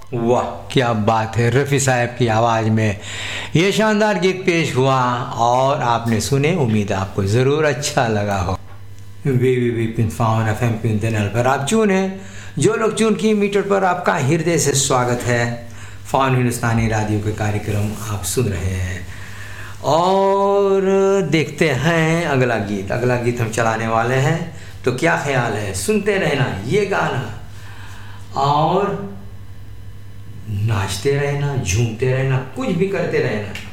वाह क्या बात है, रफ़ी साहब की आवाज़ में ये शानदार गीत पेश हुआ और आपने सुने, उम्मीद आपको ज़रूर अच्छा लगा हो। FM पिंतनल पर आप चून हैं, जो लोग चून की मीटर पर आपका हृदय से स्वागत है। फ़ॉन हिंदुस्तानी रेडियो के कार्यक्रम आप सुन रहे हैं और देखते हैं अगला गीत हम चलाने वाले हैं। तो क्या ख्याल है, सुनते रहना ये गाना और नाचते रहना, झूमते रहना, कुछ भी करते रहना।